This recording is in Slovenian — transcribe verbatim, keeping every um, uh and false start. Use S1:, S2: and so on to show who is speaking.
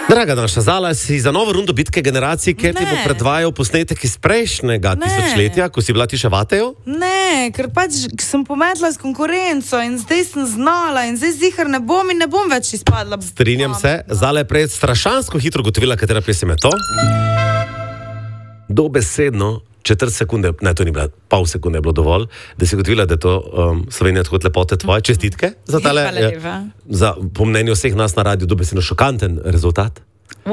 S1: Draga naša Zala, si za novo rundo bitke generacij, ker ti bo predvajal posnetek iz prejšnjega ne. tisočletja, ko si bila ti še vatejo?
S2: Ne, ker pač sem pometla s konkurenco in zdaj sem znala in zdaj zihar ne bom in ne bom več izpadla.
S1: Strinjam se, Zala je prej strašansko hitro gotovila, katera pesem je to. Dobesedno, četrt sekunde, ne, to ni bila, pol sekunde je bilo dovolj, da si gotovila, da je to um, Slovenija tako lepote tvoje čestitke. Za tale,
S2: Hvala lepa.
S1: Za, po mnenju vseh nas na radiju, dobesedno šokanten rezultat.